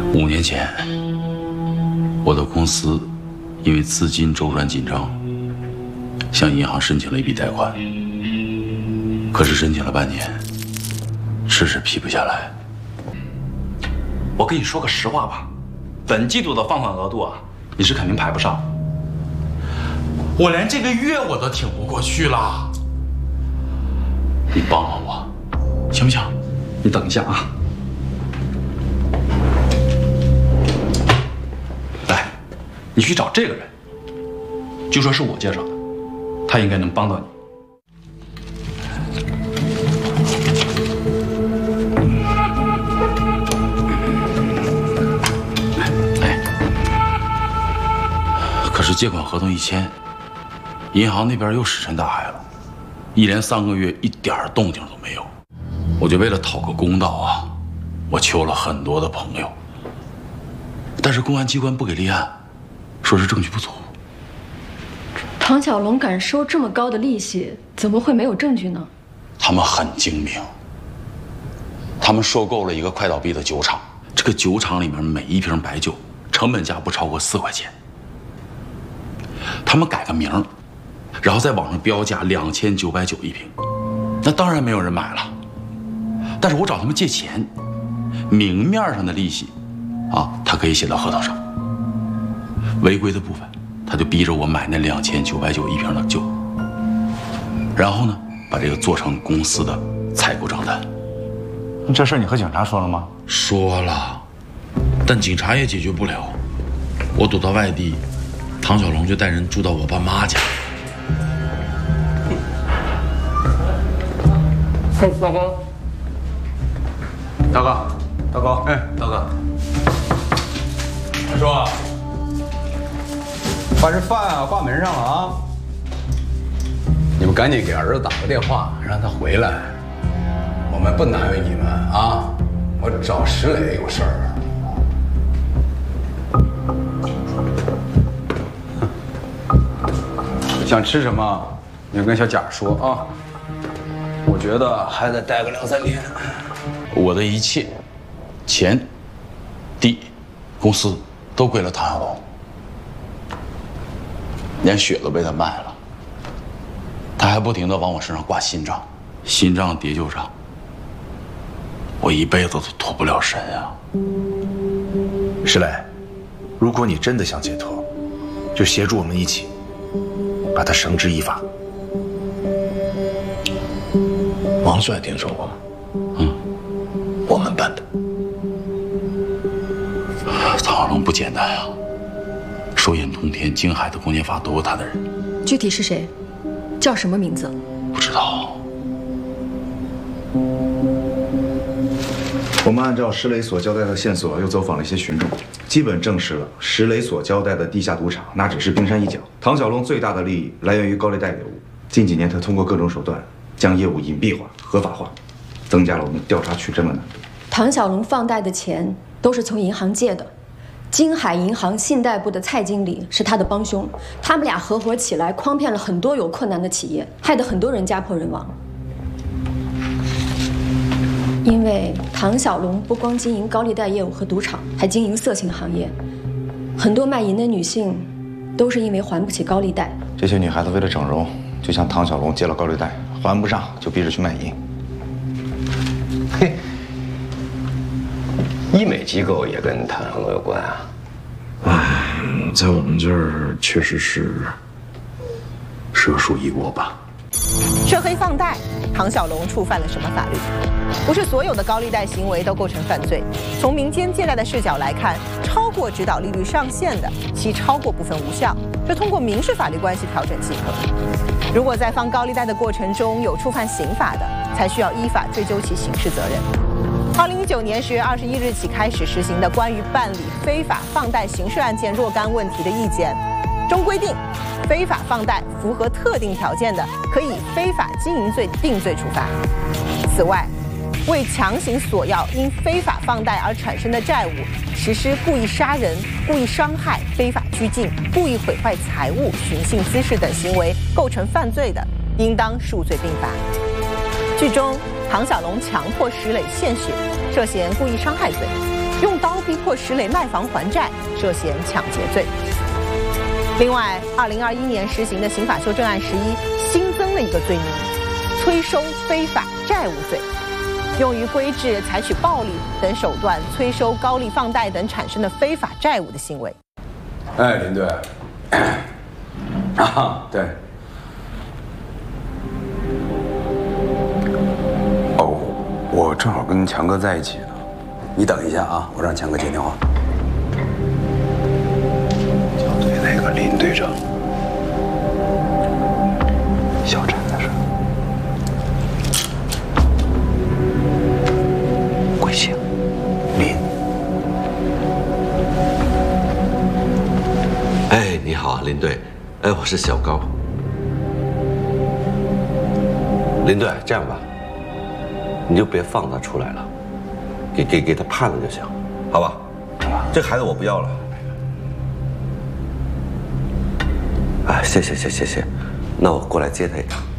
5年前，我的公司因为资金周转紧张，向银行申请了一笔贷款，可是申请了半年，迟迟批不下来。 我跟你说个实话吧，本季度的放款额度啊，你是肯定排不上。 我连这个月我都挺不过去了，你帮帮我，行不行？ 你等一下啊。来，你去找这个人，就说是我介绍的，他应该能帮到你。 可是借款合同一签，银行那边又石沉大海了，一连3个月一点动静都没有。我就为了讨个公道啊，我求了很多的朋友，但是公安机关不给立案，说是证据不足。 唐小龙敢收这么高的利息，怎么会没有证据呢？ 他们很精明，他们收购了一个快倒闭的酒厂，这个酒厂里面每一瓶白酒成本价不超过4块钱。他们改个名，然后在网上标价2990一瓶，那当然没有人买了。但是我找他们借钱，明面上的利息，他可以写到合同上。违规的部分，他就逼着我买那2990一瓶的酒，然后呢，把这个做成公司的采购账单。 这事你和警察说了吗？ 说了，但警察也解决不了。我躲到外地。唐小龙就带人住到我爸妈家。 大哥，大哥，大哥，哎，大哥，大叔，把这饭啊挂门上了啊！你们赶紧给儿子打个电话，让他回来。我们不难为你们啊，我找石磊有事儿。想吃什么，你就跟小贾说啊。我觉得还得待个2、3天。 我的一切，钱、地、公司都归了唐小龙，连血都被他卖了。他还不停地往我身上挂新账，新账叠旧账，我一辈子都脱不了身啊。 石磊，如果你真的想解脱，就协助我们一起把他绳之以法。 王帅听说过吗？我们办的。 唐小龙不简单啊，手眼通天、京海的公检法都有他的人。 具体是谁？叫什么名字？ 不知道。 我们按照石磊所交代的线索，又走访了一些群众，基本证实了石磊所交代的地下赌场那只是冰山一角。唐小龙最大的利益来源于高利贷业务，近几年他通过各种手段将业务隐蔽化、合法化，增加了我们调查取证的难度。 唐小龙放贷的钱都是从银行借的，京海银行信贷部的蔡经理是他的帮凶，他们俩合伙起来诓骗了很多有困难的企业，害得很多人家破人亡。因为唐小龙不光经营高利贷业务和赌场，还经营色情行业，很多卖淫的女性都是因为还不起高利贷。 这些女孩子为了整容，就向唐小龙借了高利贷，还不上就逼着去卖淫。 嘿，医美机构也跟唐小龙有关啊？在我们这儿确实是蛇鼠一窝吧。 涉黑放贷，唐小龙触犯了什么法律？不是所有的高利贷行为都构成犯罪。从民间借贷的视角来看，超过指导利率上限的，其超过部分无效，就通过民事法律关系调整即可。如果在放高利贷的过程中有触犯刑法的，才需要依法追究其刑事责任。2019年10月21日起开始实行的关于办理非法放贷刑事案件若干问题的意见中规定，非法放贷符合特定条件的，可以以非法经营罪定罪处罚。此外，为强行索要因非法放贷而产生的债务，实施故意杀人、故意伤害、非法拘禁、故意毁坏财物、寻衅滋事等行为构成犯罪的，应当数罪并罚。剧中，唐小龙强迫石磊献血，涉嫌故意伤害罪。 用刀逼迫石磊卖房还债，涉嫌抢劫罪。另外，2021年实行的刑法修正案11新增了一个罪名：催收非法债务罪，用于规制采取暴力等手段催收高利放贷等产生的非法债务的行为。 哎，林队，啊，对。哦，我正好跟强哥在一起呢，你等一下啊，我让强哥接电话。 校队那个林队长，小陈的事，贵姓？林。 哎，你好啊，林队。哎，我是小高。林队，这样吧，你就别放他出来了，给他判了就行，好吧？这孩子我不要了。啊，谢谢，那我过来接他一趟。